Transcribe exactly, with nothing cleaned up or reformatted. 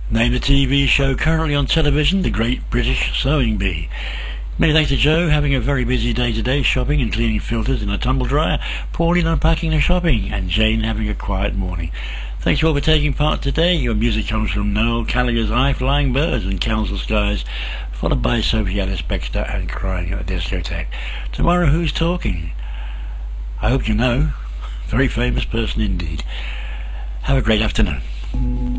Name the T V show currently on television, The Great British Sewing Bee. Many thanks to Joe, having a very busy day today, shopping and cleaning filters in a tumble dryer, Pauline unpacking and shopping, and Jane having a quiet morning. Thanks you all for taking part today. Your music comes from Noel Gallagher's High Flying Birds and Council Skies, followed by Sophie Alice Baxter and Crying at the Discotheque. Tomorrow, who's talking? I hope you know. Very famous person indeed. Have a great afternoon.